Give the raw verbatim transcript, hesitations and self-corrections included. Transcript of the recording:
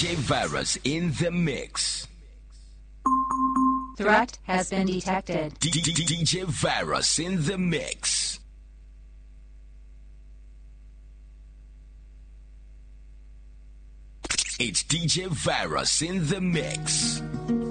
J Virus in the mix. Threat has been detected. D J Virus in the mix. It's D J Virus in the mix.